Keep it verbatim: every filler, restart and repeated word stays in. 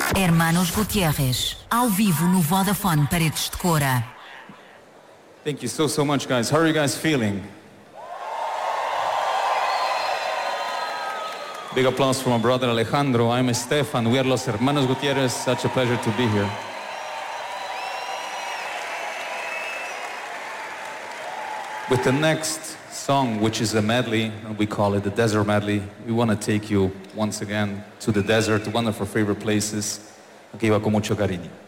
Hermanos Gutierrez, ao vivo no Vodafone Paredes de Cora. Thank you so, so much, guys. How are you guys feeling? Big applause for my brother Alejandro. I'm Estefan. We are Los Hermanos Gutierrez. Such a pleasure to be here. With the next song, which is a medley, and we call it the Desert Medley, we want to take you once again to the desert, one of our favorite places. Aquí va con mucho cariño.